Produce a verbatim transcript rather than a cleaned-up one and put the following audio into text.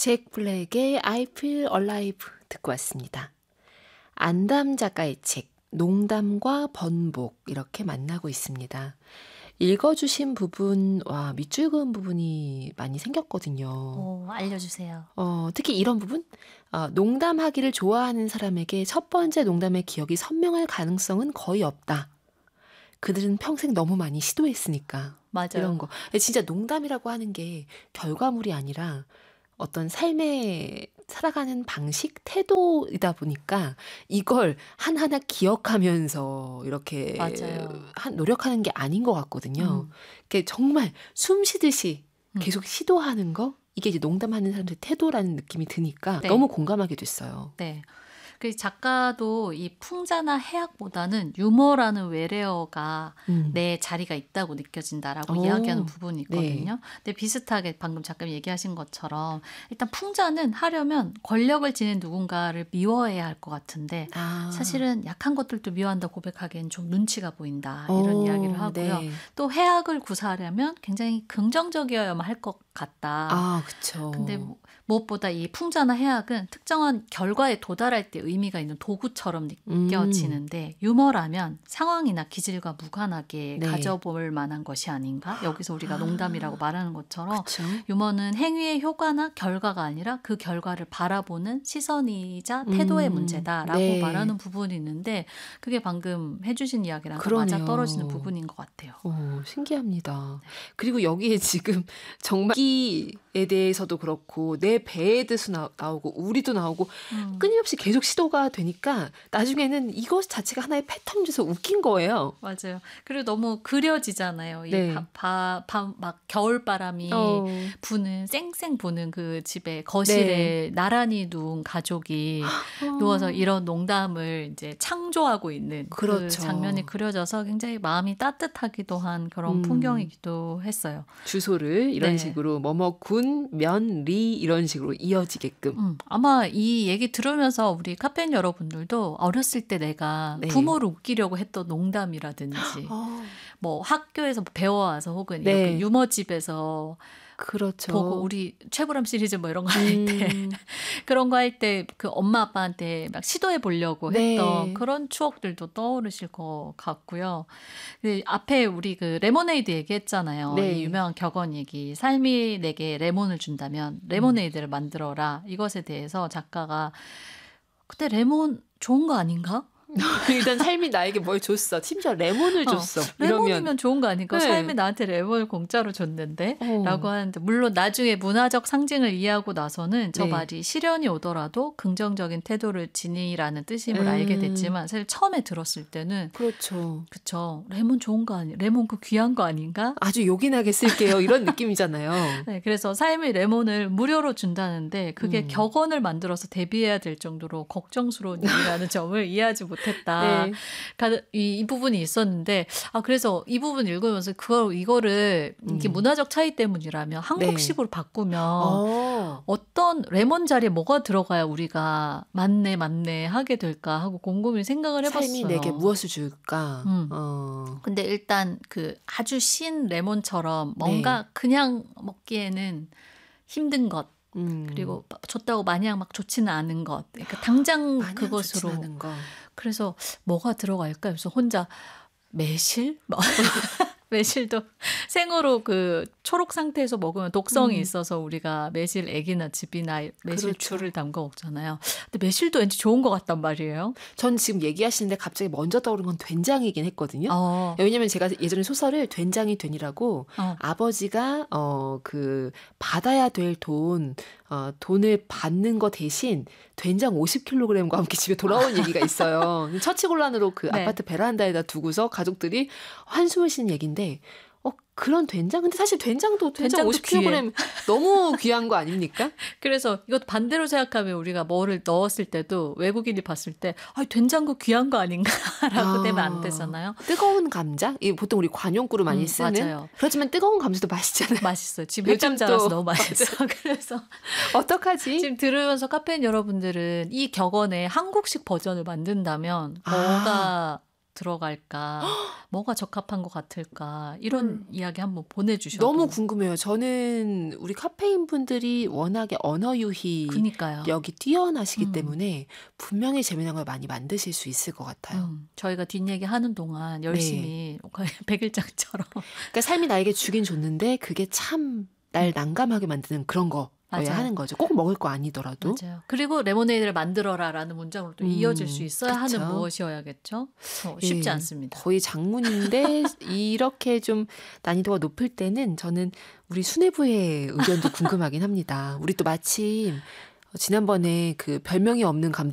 잭 블랙의 I Feel Alive 듣고 왔습니다. 안담 작가의 책 농담과 번복 이렇게 만나고 있습니다. 읽어주신 부분, 와 밑줄 그은 부분이 많이 생겼거든요. 오, 알려주세요. 어, 특히 이런 부분? 어, 농담하기를 좋아하는 사람에게 첫 번째 농담의 기억이 선명할 가능성은 거의 없다. 그들은 평생 너무 많이 시도했으니까. 맞아요. 이런 거. 진짜 농담이라고 하는 게 결과물이 아니라 어떤 삶의 살아가는 방식, 태도이다 보니까 이걸 하나하나 기억하면서 이렇게 한, 노력하는 게 아닌 것 같거든요. 음. 그게 정말 숨 쉬듯이 계속 음. 시도하는 거? 이게 이제 농담하는 사람들의 태도라는 느낌이 드니까 네. 너무 공감하게 됐어요. 네. 그 작가도 이 풍자나 해악보다는 유머라는 외래어가 음. 내 자리가 있다고 느껴진다라고 오, 이야기하는 부분이 있거든요. 네. 근데 비슷하게 방금 잠깐 얘기하신 것처럼 일단 풍자는 하려면 권력을 지닌 누군가를 미워해야 할 것 같은데 아. 사실은 약한 것들도 미워한다 고백하기엔 좀 눈치가 보인다 이런 오, 이야기를 하고요. 네. 또 해악을 구사하려면 굉장히 긍정적이어야만 할 것 같다. 아, 그렇죠. 근데 뭐, 무엇보다 이 풍자나 해악은 특정한 결과에 도달할 때 의미가 있는 도구처럼 느껴지는데 음. 유머라면 상황이나 기질과 무관하게 네. 가져볼 만한 것이 아닌가? 여기서 우리가 아. 농담이라고 말하는 것처럼 그쵸? 유머는 행위의 효과나 결과가 아니라 그 결과를 바라보는 시선이자 태도의 음. 문제다라고 네. 말하는 부분이 있는데 그게 방금 해주신 이야기랑 맞아 떨어지는 부분인 것 같아요. 오, 신기합니다. 네. 그리고 여기에 지금 정말 에 대해서도 그렇고 내 배에 대해서 나, 나오고 우리도 나오고 음. 끊임없이 계속 시도가 되니까 나중에는 이것 자체가 하나의 패턴에서 웃긴 거예요. 맞아요. 그리고 너무 그려지잖아요. 네. 이 바, 바, 바, 막 겨울바람이 어. 부는 쌩쌩 부는 그 집에 거실에 네. 나란히 누운 가족이 어. 누워서 이런 농담을 이제 창조하고 있는 그렇죠. 그 장면이 그려져서 굉장히 마음이 따뜻하기도 한 그런 음. 풍경이기도 했어요. 주소를 이런 네. 식으로 뭐뭐 군 면, 리 이런 식으로 이어지게끔. 음, 아마 이 얘기 들으면서 우리 카페인 여러분들도 어렸을 때 내가 네. 부모를 웃기려고 했던 농담이라든지 어. 뭐 학교에서 배워와서 혹은 네. 이렇게 유머집에서 그렇죠. 보고 우리 최불암 시리즈 뭐 이런 거 할 때 음. 그런 거 할 때 그 엄마 아빠한테 막 시도해 보려고 네. 했던 그런 추억들도 떠오르실 것 같고요. 근데 앞에 우리 그 레모네이드 얘기했잖아요. 네. 이 유명한 격언 얘기. 삶이 내게 레몬을 준다면 레모네이드를 음. 만들어라. 이것에 대해서 작가가 그때 레몬 좋은 거 아닌가? 일단 삶이 나에게 뭘 줬어. 심지어 레몬을 줬어. 어, 레몬이면 좋은 거 아닌가? 네. 삶이 나한테 레몬을 공짜로 줬는데 어. 라고 하는데 물론 나중에 문화적 상징을 이해하고 나서는 저 네. 말이 시련이 오더라도 긍정적인 태도를 지니라는 뜻임을 음. 알게 됐지만 사실 처음에 들었을 때는 그렇죠. 그쵸. 레몬 좋은 거 아니 레몬 그 귀한 거 아닌가? 아주 요긴하게 쓸게요. 이런 느낌이잖아요. 네, 그래서 삶의 레몬을 무료로 준다는데 그게 음. 격언을 만들어서 대비해야 될 정도로 걱정스러운 일이라는 점을 이해하지 못했다. 네. 이, 이 부분이 있었는데 아 그래서 이 부분 읽으면서 그걸 이거를 이게 음. 문화적 차이 때문이라면 한국식으로 네. 바꾸면 오. 어떤 레몬 자리에 뭐가 들어가야 우리가 맞네 맞네 하게 될까 하고 곰곰이 생각을 해봤어요. 삶이 내게 무엇을 줄까? 음. 어. 근데 일단 그 아주 신 레몬처럼 뭔가 네. 그냥 먹기에는 힘든 것. 음. 그리고 좋다고 마냥 막 좋지는 않은 것. 그러니까 당장 그것으로. 않은 거. 그래서 뭐가 들어갈까? 그래서 혼자 매실? 매실도 생으로 그 초록 상태에서 먹으면 독성이 음. 있어서 우리가 매실 액이나 즙이나 매실주를 그렇죠. 담가 먹잖아요. 근데 매실도 왠지 좋은 것 같단 말이에요. 전 지금 얘기하시는데 갑자기 먼저 떠오른 건 된장이긴 했거든요. 어. 왜냐면 제가 예전에 소설을 된장이 되니라고 어. 아버지가 어, 그 받아야 될 돈 어, 돈을 받는 거 대신 된장 오십 킬로그램과 함께 집에 돌아온 얘기가 있어요. 처치곤란으로 그 네. 아파트 베란다에다 두고서 가족들이 한숨을 쉬는 얘기인데 어, 그런 된장? 근데 사실 된장도 된장 오십 킬로그램 너무 귀한 거 아닙니까? 그래서 이것 반대로 생각하면 우리가 뭐를 넣었을 때도 외국인이 봤을 때 아, 된장도 귀한 거 아닌가라고 아, 되면 안 되잖아요. 뜨거운 감자? 이 보통 우리 관용구로 많이 음, 쓰는. 맞아요. 그렇지만 뜨거운 감자도 맛있잖아요. 맛있어요. 지금 햇감 자라서 너무 맛있어. 그래서 어떡하지? 지금 들으면서 카페인 여러분들은 이 격언의 한국식 버전을 만든다면 뭐가 아. 들어갈까? 뭐가 적합한 것 같을까? 이런 음. 이야기 한번 보내주셔도. 너무 궁금해요. 저는 우리 카페인 분들이 워낙에 언어 유희력이 뛰어나시기 음. 때문에 분명히 재미난 걸 많이 만드실 수 있을 것 같아요. 음. 저희가 뒷얘기 하는 동안 열심히 네. 백일장처럼. 그러니까 삶이 나에게 주긴 줬는데 그게 참 날 난감하게 만드는 그런 거. 맞아요. 하는 거죠. 꼭 먹을 거 아니더라도. 맞아요. 그리고 레모네이드를 만들어라라는 문장으로 또 음, 이어질 수 있어야 그쵸? 하는 무엇이어야겠죠? 어, 쉽지 예, 않습니다. 거의 장문인데 이렇게 좀 난이도가 높을 때는 저는 우리 수뇌부의 의견도 궁금하긴 합니다. 우리 또 마침 지난번에 그 별명이 없는 감독